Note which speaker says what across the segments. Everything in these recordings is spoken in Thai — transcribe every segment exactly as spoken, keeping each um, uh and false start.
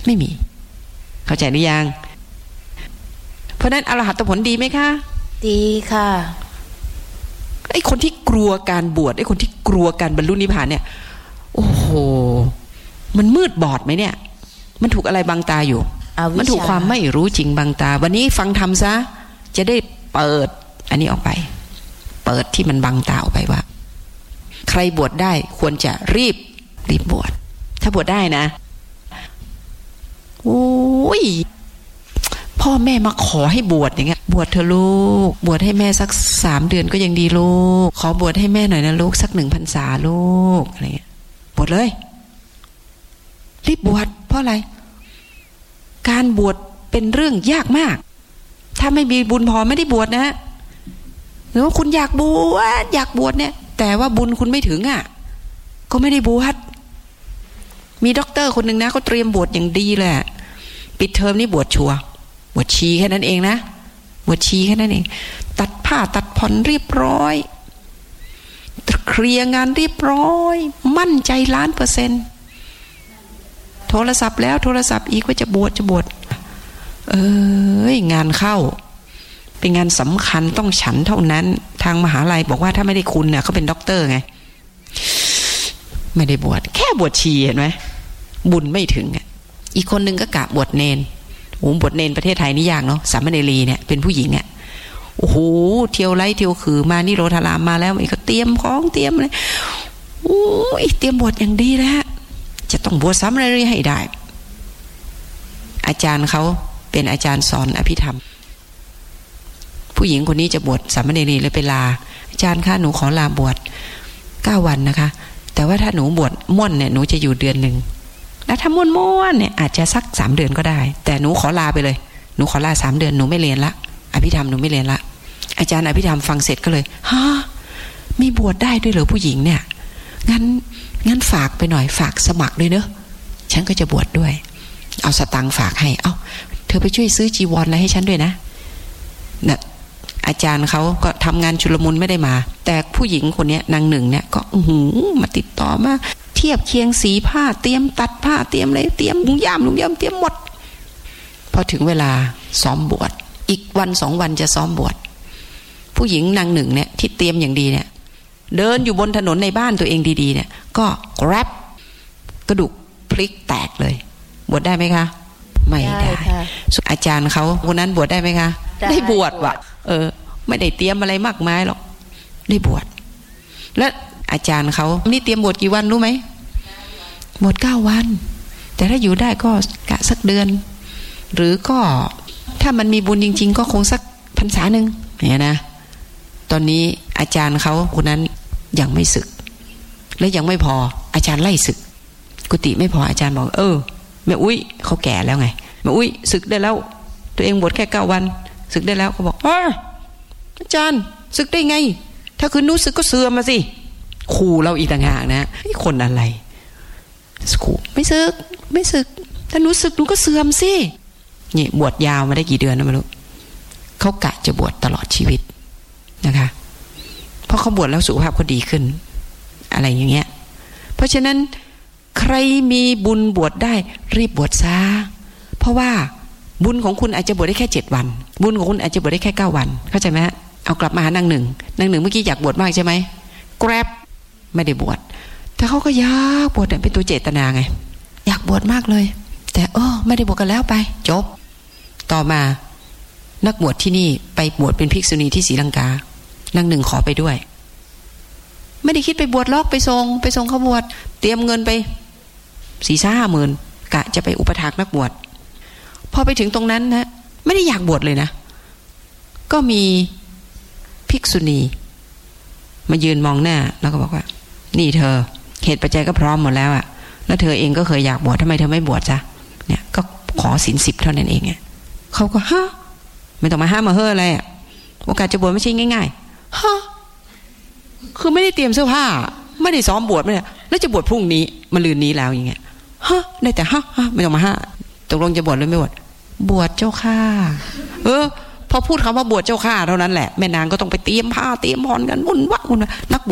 Speaker 1: ไม่มีเข้าใจหรือยังเพราะนั้นอรหัตผลดีไหมคะ
Speaker 2: ดีค่ะ
Speaker 1: ไอ้คนที่กลัวการบวชไอ้คนที่กลัวการบรรลุนิพพานเนี่ยโอ้โหมันมืดบอดไหมเนี่ยมันถูกอะไรบังตาอยู่มันถูกความไม่รู้จริงบังตาวันนี้ฟังธรรมซะจะได้เปิดอันนี้ออกไปเปิดที่มันบังตาออกไปว่าใครบวชได้ควรจะรีบรีบบวชถ้าบวชได้นะโอ้ยพ่อแม่มาขอให้บวชอย่างเงี้ยบวชเธอลูกบวชให้แม่สักสามเดือนก็ยังดีลูกขอบวชให้แม่หน่อยนะลูกสักหนึ่งพรรษาลูกอะไรเงี้ยบวชเลยรีบบวชเพราะอะไรการบวชเป็นเรื่องยากมากถ้าไม่มีบุญพอไม่ได้บวชนะหรือว่าคุณอยากบวชอยากบวชเนี่ยแต่ว่าบุญคุณไม่ถึงอ่ะก็ไม่ได้บวชมีด็อกเตอร์คนหนึ่งนะเขาเตรียมบวชอย่างดีเลยปิดเทอมนี่บวชชัวร์บวชชีแค่นั้นเองนะบวชชีแค่นั้นเองตัดผ้าตัดผ่อนเรียบร้อยเคลียร์งานเรียบร้อยมั่นใจล้านเปอร์เซ็นต์โทรศัพท์แล้วโทรศัพท์อีกว่าจะบวชจะบวชเอ้ยงานเข้าเป็นงานสำคัญต้องฉันเท่านั้นทางมหาลัยบอกว่าถ้าไม่ได้คุณเนี่ยเขาเป็นด็อกเตอร์ไงไม่ได้บวชแค่บวชชีเห็นไหมบุญไม่ถึงอ่ะอีกคนนึงก็กะบวชเนนโอ้บวชเนนประเทศไทยนี่ยากเนาะสามเณรีเนี่ยเป็นผู้หญิงอ่ะโอ้โหเที่ยวไล่เที่ยวคือมานี่โรธารามมาแล้วมันก็เตรียมของเตรียมเลยโอ้ยเตรียมบวชอย่างดีแล้วจะต้องบวชสามเณรีให้ได้อาจารย์เขาเป็นอาจารย์สอนอภิธรรมผู้หญิงคนนี้จะบวชสามเณรีเลยไปลาอาจารย์คะหนูขอลาบวชเก้าวันนะคะแต่ว่าถ้าหนูบวชม่วนเนี่ยหนูจะอยู่เดือนหนึ่งแล้วถ้าม่วนม่วนเนี่ยอาจจะสักสามเดือนก็ได้แต่หนูขอลาไปเลยหนูขอลาสามเดือนหนูไม่เรียนละอภิธรรมหนูไม่เรียนละอาจารย์อภิธรรมฟังเสร็จก็เลยฮะมีบวชได้ด้วยเหรอผู้หญิงเนี่ยงั้นงั้นฝากไปหน่อยฝากสมัครด้วยเนอะฉันก็จะบวชด้วยเอาสตังค์ฝากให้เอ้าเธอไปช่วยซื้อจีวรอะไรให้ฉันด้วยนะนะอาจารย์เขาก็ทำงานชุลมุนไม่ได้มาแต่ผู้หญิงคนนี้นางหนึ่งเนี่ยก็อื้อหือมาติดต่อมาเทียบเคียงสีผ้าเตรียมตัดผ้าเตรียมอะไรเตรียมลุงย่ามลุงย่ามเตรียมหมดพอถึงเวลาซ้อมบวชอีกวันสองวันจะซ้อมบวชผู้หญิงนางหนึ่งเนี่ยที่เตรียมอย่างดีเนี่ยเดินอยู่บนถนนในบ้านตัวเองดีๆเนี่ยก็แกร็บกระดูกพลิกแตกเลยบวชได้ไหมคะไม่ได้อาจารย์เขาคนนั้นบวชได้ไหมคะได้บวชว่ะเออไม่ได้เตรียมอะไรมากมายหรอกได้บวชและอาจารย์เขานี่เตรียมบวชกี่วันรู้ไหมบวชเก้าวันแต่ถ้าอยู่ได้ก็กะสักเดือนหรือก็ถ้ามันมีบุญจริงๆก็คงสักพรรษาหนึ่งเนี่ยนะตอนนี้อาจารย์เขาคนนั้นยังไม่สึกและยังไม่พออาจารย์ไล่สึกกุฏิไม่พออาจารย์บอกเออแม่อุ้ยเขาแก่แล้วไงแม่อุ้ยสึกได้แล้วตัวเองบวชแค่เก้าวันสึกได้แล้วเขาบอกอ๋ออาจารย์สึกได้ไงถ้าคืนนู้สึกก็เสื่อมมาสิขู่เราอีกต่างหากนะนี่คนอะไรขู่ไม่สึกไม่สึกถ้าหนูสึกหนูก็เสื่อมสินี่บวชยาวมาได้กี่เดือนนะไม่รู้เขากะจะบวชตลอดชีวิตนะคะเพราะเขาบวชแล้วสุขภาพเขาดีขึ้นอะไรอย่างเงี้ยเพราะฉะนั้นใครมีบุญบวชได้รีบบวชซะเพราะว่าบุญของคุณอาจจะบวชได้แค่เจ็ดวันบุญของคุณอาจจะบวชได้แค่เก้าวันเข้าใจไหมฮะเอากลับมาหานางหนึ่งนางหนึ่งเมื่อกี้อยากบวชมากใช่ไหมแกร็บไม่ได้บวชแต่เขาก็อยากบวชเป็นตัวเจตนาไงอยากบวชมากเลยแต่เออไม่ได้บวชกันแล้วไปจบต่อมานักบวชที่นี่ไปบวชเป็นภิกษุณีที่ศรีลังกานางหนึ่งขอไปด้วยไม่ได้คิดไปบวชลอกไปทรงไปทรงเขาบวชเตรียมเงินไปสี่ห้าหมื่นกะจะไปอุปถากนักบวชพอไปถึงตรงนั้นนะไม่ได้อยากบวชเลยนะก็มีภิกษุณีมายืนมองหน้าแล้วก็บอกว่านี่เธอเหตุปัจจัยก็พร้อมหมดแล้วอะแล้วเธอเองก็เคยอยากบวชทำไมเธอไม่บวชจ้ะเนี่ยก็ขอศีลสิบเท่านั้นเองไงเขาก็ฮะไม่ต้องมาห้ามมาเฮ้ออะไรอะโอกาสจะบวชไม่ใช่ง่ายๆฮะคือไม่ได้เตรียมเสื้อผ้าไม่ได้ซ้อมบวชไม่ได้แล้วจะบวชพรุ่งนี้มะรืนนี้แล้วอย่างเงี้ยฮะได้แต่ฮะฮะไม่ต้องมาฮะตกลงจะบวชหรือไม่บวชบวชเจ้าข้าเออพอพูดคำว่าบวชเจ้าข้าเท่านั้นแหละแม่นางก็ต้องไปเตรียมผ้าเตรียมผ่อนกันวุ่นวะวุ่นวะนักบวช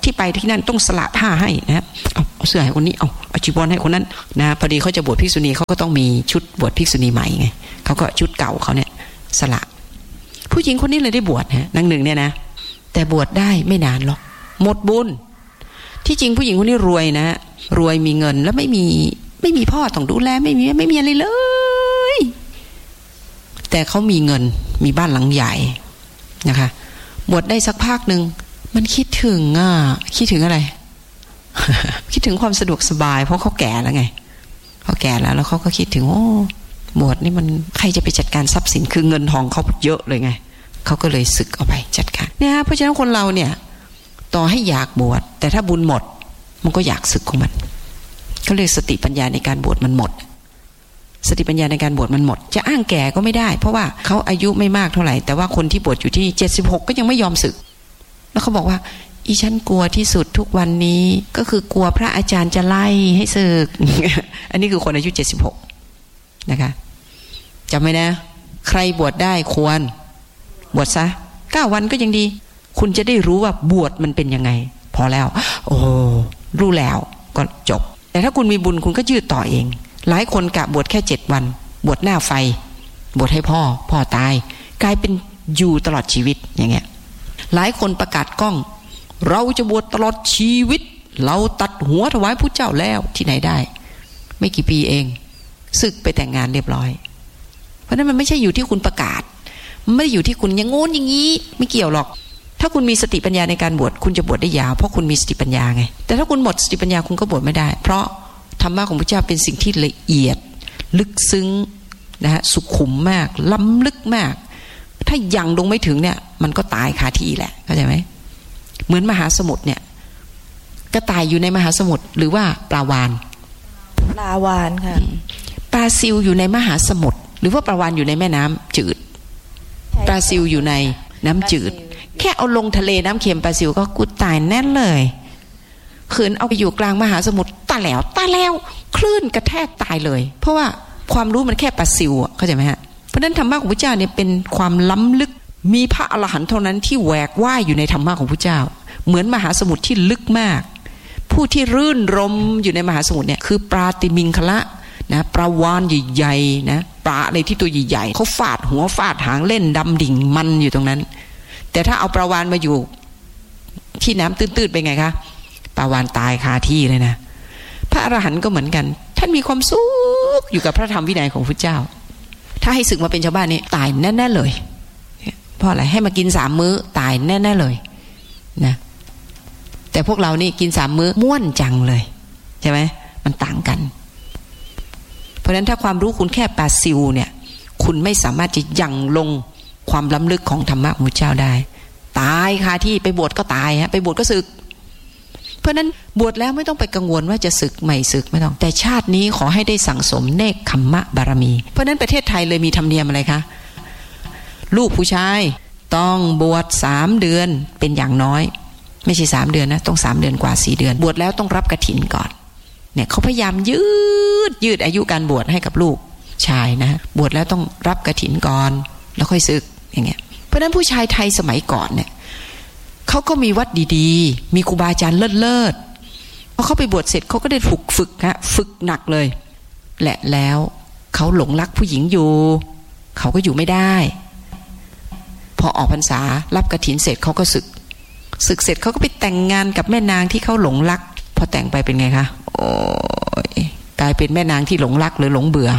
Speaker 1: ที่ไปที่นั่นต้องสละผ้าให้นะเอาเอาเสื้อให้คนนี้เอาเอาจีวรให้คนนั้นนะพอดีเขาจะบวชภิกษุณีเขาก็ต้องมีชุดบวชภิกษุณีใหม่ไงเขาก็ชุดเก่าเขาเนี่ยสละผู้หญิงคนนี้เลยได้บวชนะนางหนึ่งเนี่ยนะแต่บวชได้ไม่นานหรอกหมดบุญที่จริงผู้หญิงคนนี้รวยนะรวยมีเงินแล้วไม่มีไม่มีพ่อต้องดูแลไม่มีไม่มีอะไรเลยแต่เขามีเงินมีบ้านหลังใหญ่นะคะบวชได้สักพักหนึ่งมันคิดถึงอ่ะคิดถึงอะไร คิดถึงความสะดวกสบายเพราะเขาแก่แล้วไงเขาแก่แล้วแล้วเขาก็คิดถึงโอ้บวชนี่มันใครจะไปจัดการทรัพย์สินคือเงินทองเขาเยอะเลยไงเขาก็เลยสึกเอาไปจัดการเนี่ยเพราะฉะนั้นคนเราเนี่ยต่อให้อยากบวชแต่ถ้าบุญหมดมันก็อยากสึกของมันเขาเรียกสติปัญญาในการบวชมันหมดสติปัญญาในการบวชมันหมดจะอ้างแก่ก็ไม่ได้เพราะว่าเขาอายุไม่มากเท่าไหร่แต่ว่าคนที่บวชอยู่ที่เจ็ดสิบหกก็ยังไม่ยอมสึกแล้วเขาบอกว่าอีฉันกลัวที่สุดทุกวันนี้ก็คือกลัวพระอาจารย์จะไล่ให้สึก อันนี้คือคนอายุเจ็ดสิบหกนะคะจำไว้นะใครบวชได้ควรบวชซะเก้าวันก็ยังดีคุณจะได้รู้ว่าบวชมันเป็นยังไงพอแล้วโอ้รู้แล้วก็จบแต่ถ้าคุณมีบุญคุณก็ยืดต่อเองหลายคนกะบวชแค่เจ็ดวันบวชหน้าไฟบวชให้พ่อพ่อตายกลายเป็นอยู่ตลอดชีวิตอย่างเงี้ยหลายคนประกาศกล้องเราจะบวชตลอดชีวิตเราตัดหัวถวายพระเจ้าแล้วที่ไหนได้ไม่กี่ปีเองสึกไปแต่งงานเรียบร้อยเพราะนั้นมันไม่ใช่อยู่ที่คุณประกาศมันไม่ได้อยู่ที่คุณอย่างงู้นอย่างนี้ไม่เกี่ยวหรอกถ้าคุณมีสติปัญญาในการบวชคุณจะบวชได้ยาวเพราะคุณมีสติปัญญาไงแต่ถ้าคุณหมดสติปัญญาคุณก็บวชไม่ได้เพราะธรรมะของพระเจ้าเป็นสิ่งที่ละเอียดลึกซึ้งนะฮะสุขุมมากล้ำลึกมากถ้ายังลงไม่ถึงเนี่ยมันก็ตายคาที่แหละเข้าใจไหมเหมือนมหาสมุทรเนี่ยกระต่ายอยู่ในมหาสมุทรหรือว่าปลาวาฬ
Speaker 2: ปลาวาฬค่ะ
Speaker 1: ปลาซิวอยู่ในมหาสมุทรหรือว่าปลาวาฬอยู่ในแม่น้ำจืดปลาซิวอยู่ในน้ำจืดแค่เอาลงทะเลน้ำเค็มปลาซิวก็กูตายแน่นเลยขืนเอาไปอยู่กลางมหาสมุทรตายแล้วตายแล้วคลื่นกระแทกตายเลยเพราะว่าความรู้มันแค่ปลาซิวเข้าใจไหมฮะเพราะนั้นธรรมะของพระเจ้าเนี่ยเป็นความล้ำลึกมีพระอรหันต์เท่านั้นที่แหวกว่ายอยู่ในธรรมะของพระเจ้าเหมือนมหาสมุทรที่ลึกมากผู้ที่รื่นรมอยู่ในมหาสมุทรเนี่ยคือปลาติมิงคละนะปลาวาฬใหญ่ๆนะปลาอะไรที่ตัวใหญ่ๆเขาฟาดหัวฟาดหางเล่นดำดิ่งมันอยู่ตรงนั้นแต่ถ้าเอาปลาวาฬมาอยู่ที่น้ำตื้นๆไปไงคะปลาวาฬตายคาที่เลยนะพระอรหันต์ก็เหมือนกันท่านมีความสุขอยู่กับพระธรรมวินัยของพระเจ้าถ้าให้ศึกมาเป็นชาวบ้านนี่ตายแน่ๆเลยเพราะอะไรให้มากินสามมื้อตายแน่ๆเลยนะแต่พวกเรานี่กินสามมื้อม่วนจังเลยใช่ไหมมันต่างกันเพราะฉะนั้นถ้าความรู้คุณแค่ปาซิวเนี่ยคุณไม่สามารถจะยังลงความล้ำลึกของธรรมะของพระเจ้าได้ตายค่ะที่ไปบวชก็ตายฮะไปบวชก็สึกเพราะนั้นบวชแล้วไม่ต้องไปกังวลว่าจะสึกไม่สึกไม่ต้องแต่ชาตินี้ขอให้ได้สั่งสมเนกขัมมะบารมีเพราะนั้นประเทศไทยเลยมีธรรมเนียมอะไรคะลูกผู้ชายต้องบวชสามเดือนเป็นอย่างน้อยไม่ใช่สามเดือนนะต้องสามเดือนกว่าสี่เดือนบวชแล้วต้องรับกฐินก่อนเนี่ยเขาพยายามยืดยืดอายุการบวชให้กับลูกชายนะบวชแล้วต้องรับกฐินก่อนแล้วค่อยสึกอย่างเงี้ยเพราะนั้นผู้ชายไทยสมัยก่อนเนี่ยเขาก็มีวัดดีๆมีครูบาอาจารย์เลิศๆพอเขาไปบวชเสร็จเขาก็ได้ฝึกฝึกฮะฝึกหนักเลยแหละแล้วเขาหลงรักผู้หญิงอยู่เขาก็อยู่ไม่ได้พอออกพรรษารับกฐินเสร็จเขาก็สึกสึกเสร็จเขาก็ไปแต่งงานกับแม่นางที่เขาหลงรักพอแต่งไปเป็นไงคะโอ้ยกลายเป็นแม่นางที่หลงรักหรือหลงเบื่อ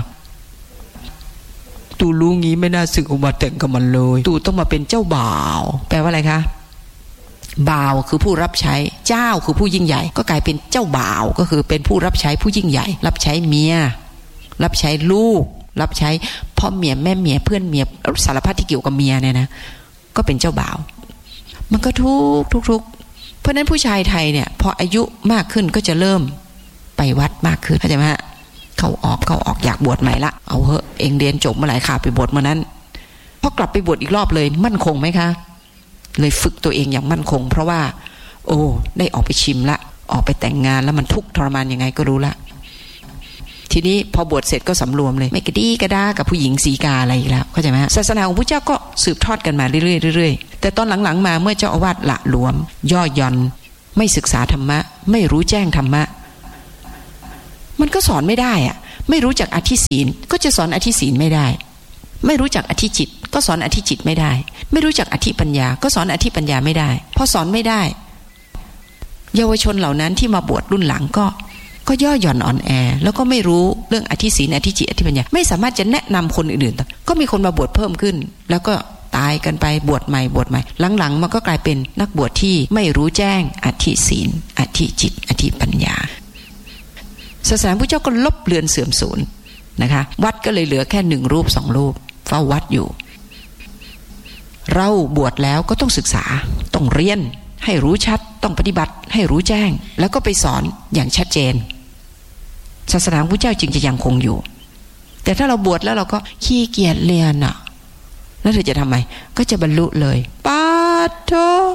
Speaker 1: ตูรู้งี้ไม่น่าสึกออกมาแต่งกับมันเลยตูต้องมาเป็นเจ้าบ่าวแปลว่าอะไรคะบ่าวคือผู้รับใช้เจ้าคือผู้ยิ่งใหญ่ก็กลายเป็นเจ้าบ่าวก็คือเป็นผู้รับใช้ผู้ยิ่งใหญ่รับใช้เมียรับใช้ลูกรับใช้พ่อเมียแม่เมียเพื่อนเมียสารพัดที่เกี่ยวกับเมียเนี่ยนะก็เป็นเจ้าบ่าวมันก็ทุกทุกทุกเพราะนั้นผู้ชายไทยเนี่ยพออายุมากขึ้นก็จะเริ่มไปวัดมากขึ้นเข้าใจไหมฮะเขาออกเขาออกอยากบวชใหม่ละเอาเหอะเองเรียนจบเมื่อไหร่ค่ะไปบวชเมื่อนั้นพอกลับไปบวชอีกรอบเลยมั่นคงไหมคะเลยฝึกตัวเองอย่างมั่นคงเพราะว่าโอ้ได้ออกไปชิมละออกไปแต่งงานแล้วมันทุกข์ทรมานยังไงก็รู้ละทีนี้พอบวชเสร็จก็สำรวมเลยไม่กระดี้กระด้ากับผู้หญิงสีกาอะไรอีกแล้วเข้าใจไหมศาสนาของพระเจ้าก็สืบทอดกันมาเรื่อยๆเรื่อยๆแต่ตอนหลังๆมาเมื่อเจ้าอาวาสละหลวมย่อหย่อนไม่ศึกษาธรรมะไม่รู้แจ้งธรรมะมันก็สอนไม่ได้อะไม่รู้จักอธิศีลก็จะสอนอธิศีลไม่ได้ไม่รู้จักอธิจิตก็สอนอธิจิตไม่ได้ไม่รู้จักอธิปัญญาก็สอนอธิปัญญาไม่ได้พอสอนไม่ได้เยาวชนเหล่านั้นที่มาบวชรุ่นหลังก็ก็ย่อหย่อนอ่อนแอแล้วก็ไม่รู้เรื่องอธิศีลอธิจิตอธิปัญญาไม่สามารถจะแนะนำคนอื่นๆก็มีคนมาบวชเพิ่มขึ้นแล้วก็ตายกันไปบวชใหม่บวชใหม่หลังๆมันก็กลายเป็นนักบวชที่ไม่รู้แจ้งอธิศีลอธิจิตอธิปัญญาศาสนาพุทธเจ้าก็ลบเลือนเสื่อมสูญนะคะวัดก็เลยเหลือแค่หนึ่งรูปสองรูปเฝ้าวัดอยู่เราบวชแล้วก็ต้องศึกษาต้องเรียนให้รู้ชัดต้องปฏิบัติให้รู้แจ้งแล้วก็ไปสอนอย่างชัดเจนศาสนาพุทธเจ้าจึงจะยังคงอยู่แต่ถ้าเราบวชแล้วเราก็ขี้เกียจเรียนอ่ะแล้วเธอจะทำไมก็จะบรรลุเลยป๊าดโธ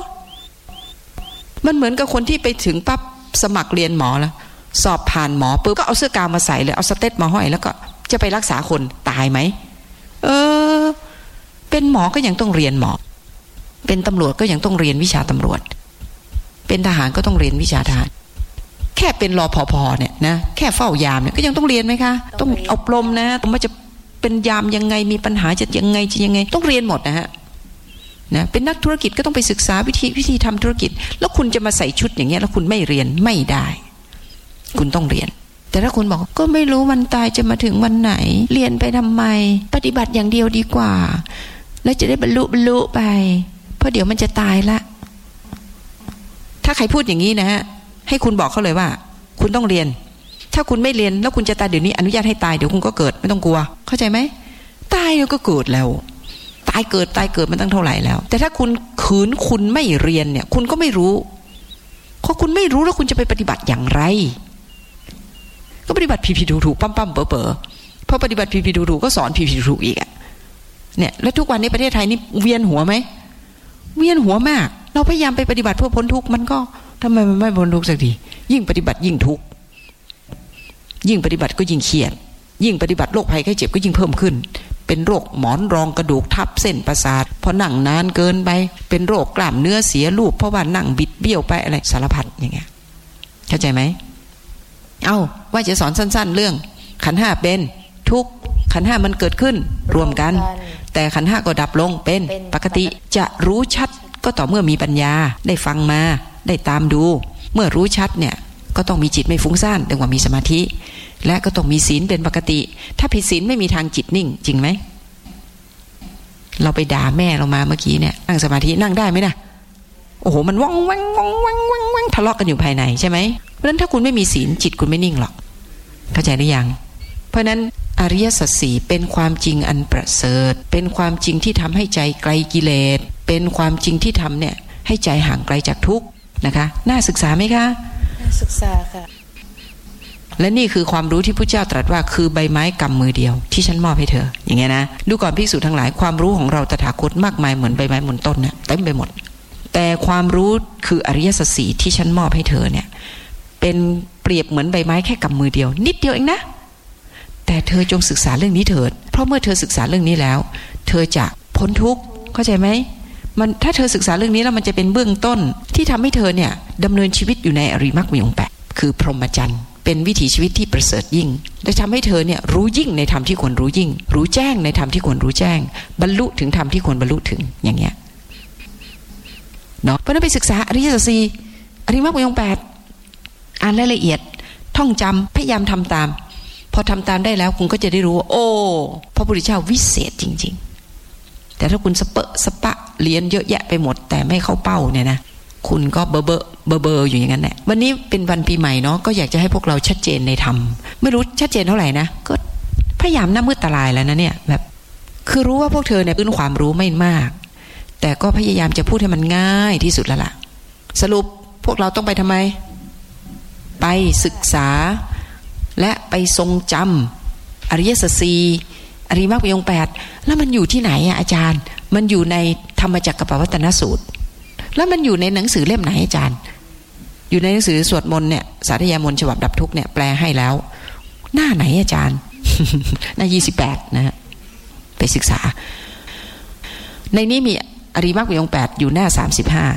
Speaker 1: มันเหมือนกับคนที่ไปถึงปั๊บสมัครเรียนหมอแล้วสอบผ่านหมอปุ๊บก็เอาเสื้อกาวมาใส่เลยเอาสเต็ตมาห้อยแล้วก็จะไปรักษาคนตายไหมเออเป็นหมอก็ยังต้องเรียนหมอเป็นตำรวจก็ยังต้องเรียนวิชาตำรวจเป็นทหารก็ต้องเรียนวิชาทหารแค่เป็นรปภเนี่ยนะแค่เฝ้ายามเนี่ยก็ยังต้องเรียนไหมคะต้องอบรมนะว่าจะเป็นยามยังไงมีปัญหาจะยังไงจะยังไงต้องเรียนหมดนะฮะนะเป็นนักธุรกิจก็ต้องไปศึกษาวิธีวิธีทำธุรกิจแล้วคุณจะมาใส่ชุดอย่างเงี้ยแล้วคุณไม่เรียนไม่ได้คุณต้องเรียนแต่ถ้าคุณบอกก็ไม่รู้วันตายจะมาถึงวันไหนเรียนไปทำไมปฏิบัติอย่างเดียวดีกว่าแล้วจะได้บรรลุบรรลุไปเพราะเดี๋ยวมันจะตายละถ้าใครพูดอย่างนี้นะฮะให้คุณบอกเขาเลยว่าคุณต้องเรียนถ้าคุณไม่เรียนแล้วคุณจะตายเดี๋ยวนี้อนุญาตให้ตายเดี๋ยวคุณก็เกิดไม่ต้องกลัวเข้าใจไหมตายแล้วก็เกิดแล้วตายเกิดตายเกิดมันตั้งเท่าไหร่แล้วแต่ถ้าคุณขืนคุณไม่เรียนเนี่ยคุณก็ไม่รู้เพราะคุณไม่รู้แล้วคุณจะไปปฏิบัติอย่างไรก็ปฏิบัติผิดผิดถูกถูกปั้มปั้มเป๋อเป๋อพอปฏิบัติผิดผิดถูกถูกก็สอนผิดผิดถูกอีกอ่ะเนี่ยแล้วทุกวันนี้ประเทศไทยนี่เวียนหัวไหมเวียนหัวมากเราพยายามไปปฏิบัติเพื่อพ้นทุกข์มันก็ทำไมมันไม่พ้นทุกข์สักทียิ่งปฏิบัติยิ่งทุกข์ยิ่งปฏิบัติก็ยิ่งเครียดยิ่งปฏิบัติโรคภัยไข้เจ็บก็ยิ่งเพิ่มขึ้นเป็นโรคหมอนรองกระดูกทับเส้นประสาทพอนั่งนานเกินไปเป็นโรคกล้ามเนื้อเสียรูปเพราะว่านั่งบิดเบี้ยวไปอะไรสารพัดอย่างเงี้ยเข้าใจไหมเอ้าว่าจะสอนสั้นๆเรื่องขันธ์ห้าเป็นทุกข์ขันธ์ห้ามันเกิดขึ้นรวมกันแต่ขันธ์ห้าก็ดับลงเป็นปกติจะรู้ชัดก็ต่อเมื่อมีปัญญาได้ฟังมาได้ตามดูเมื่อรู้ชัดเนี่ยก็ต้องมีจิตไม่ฟุ้งซ่านดังว่ามีสมาธิและก็ต้องมีศีลเป็นปกติถ้าผิดศีลไม่มีทางจิตนิ่งจริงไหมเราไปด่าแม่เรามาเมื่อกี้เนี่ยนั่งสมาธินั่งได้ไหมนะโอ้โหมันว่องว่องว่องว่องว่องว่องทะเลาะกันอยู่ภายในใช่ไหมเพราะฉะนั้นถ้าคุณไม่มีศีลจิตคุณไม่นิ่งหรอกเข้าใจหรือยังเพราะนั้นอริยสัจสี่เป็นความจริงอันประเสริฐเป็นความจริงที่ทำให้ใจไกลกิเลสเป็นความจริงที่ทำเนี่ยให้ใจห่างไกลจากทุกข์นะคะน่าศึกษาไหมคะ
Speaker 2: น่าศึกษาค่ะ
Speaker 1: และนี่คือความรู้ที่พระเจ้าตรัสว่าคือใบไม้กำมือเดียวที่ฉันมอบให้เธออย่างเงี้ยนะดูก่อนภิกษุทั้งหลายความรู้ของเราตถาคตมากมายเหมือนใบไม้บนต้นเนี่ยเต็มไปหมดแต่ความรู้คืออริยสัจสี่ที่ฉันมอบให้เธอเนี่ยเป็นเปรียบเหมือนใบไม้แค่กำมือเดียวนิดเดียวเองนะแต่เธอจงศึกษาเรื่องนี้เถิดเพราะเมื่อเธอศึกษาเรื่องนี้แล้วเธอจะพ้นทุกข์เข้าใจไหมมันถ้าเธอศึกษาเรื่องนี้แล้วมันจะเป็นเบื้องต้นที่ทำให้เธอเนี่ยดำเนินชีวิตอยู่ในอริยมรรคมีองค์แปดคือพรหมจรรย์เป็นวิถีชีวิตที่ประเสริฐยิ่งและทำให้เธอเนี่ยรู้ยิ่งในธรรมที่ควรรู้ยิ่งรู้แจ้งในธรรมที่ควรรู้แจ้งบรรลุถึงธรรมที่ควรบรรลุถึงอย่างเงี้ยเนาะเพราะนั้นไปศึกษาอริยสัจสี่อริยมรรคมีองค์แปดอ่านรายละเอียดท่องจำพยายามทำตามพอทำตามได้แล้วคุณก็จะได้รู้ว่าโอ้พระพุทธเจ้าวิเศษจริงๆแต่ถ้าคุณสเปะสปะเรียนเยอะแยะไปหมดแต่ไม่เข้าเป้าเนี่ยนะคุณก็เบอเบอเบอเบออยู่อย่างนั้นแหละวันนี้เป็นวันปีใหม่เนาะก็อยากจะให้พวกเราชัดเจนในธรรมไม่รู้ชัดเจนเท่าไหร่นะก็พยายามหน้ามืดตาลายแล้วนะเนี่ยแบบคือรู้ว่าพวกเธอเนี่ยพื้นความรู้ไม่มากแต่ก็พยายามจะพูดให้มันง่ายที่สุดแล้วล่ะสรุปพวกเราต้องไปทำไมไปศึกษาและไปทรงจำอริยสัจสี่อริยมรรคมีองค์แปดแล้วมันอยู่ที่ไหนอะอาจารย์มันอยู่ในธรรมจักรปวัตตนสูตรแล้วมันอยู่ในหนังสือเล่มไหนอาจารย์อยู่ในหนังสือสวดมนต์เนี่ยสาธยายมนต์ฉบับดับทุกข์เนี่ยแปลให้แล้วหน้าไหนอาจารย์ หน้ายี่สิบแปดนะฮะไปศึกษาในนี้มีอริยมรรคมีองค์แปดอยู่หน้าสามสิบห้า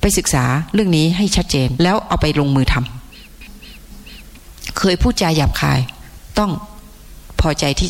Speaker 1: ไปศึกษาเรื่องนี้ให้ชัดเจนแล้วเอาไปลงมือทำเคยพูดจาหยาบคายต้องพอใจที่